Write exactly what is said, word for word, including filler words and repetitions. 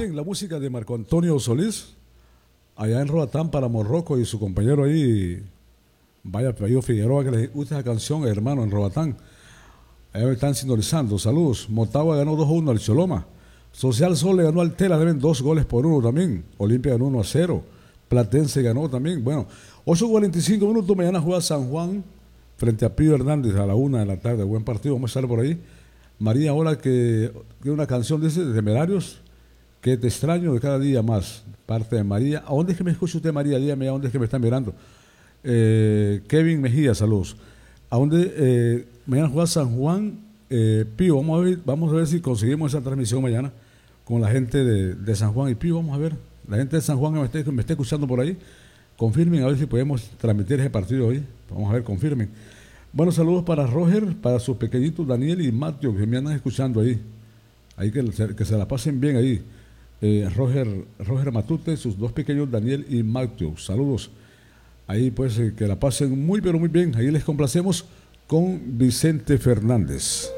bien, la música de Marco Antonio Solís, allá en Roatán para Morroco y su compañero ahí, vaya apellido Figueroa, que les gusta esa canción, hermano, en Roatán. Allá me están sintonizando, saludos. Motagua ganó dos a uno al Choloma. Social Sol le ganó al Tela, deben dos goles por uno también. Olimpia ganó uno a cero. Platense ganó también. Bueno, ocho cuarenta y cinco minutos, mañana juega San Juan frente a Pío Hernández a la una de la tarde. Buen partido, vamos a estar por ahí. María, ahora que, que una canción dice de Temerarios, que te extraño de cada día más, parte de María. ¿A dónde es que me escucha usted, María? Dígame a dónde es que me está mirando. Eh, Kevin Mejía, saludos. ¿A dónde? Eh, mañana juega San Juan, eh, Pío. Vamos a, ver, vamos a ver si conseguimos esa transmisión mañana con la gente de, de San Juan y Pío. Vamos a ver, la gente de San Juan que me esté, que me esté escuchando por ahí, confirmen a ver si podemos transmitir ese partido hoy. Vamos a ver, confirmen. Bueno, saludos para Roger, para sus pequeñitos Daniel y Mateo, que me andan escuchando ahí. Ahí que, que se la pasen bien ahí. Eh, Roger, Roger Matute, sus dos pequeños Daniel y Mateo. Saludos. Ahí pues eh, que la pasen muy pero muy bien. Ahí les complacemos con Vicente Fernández.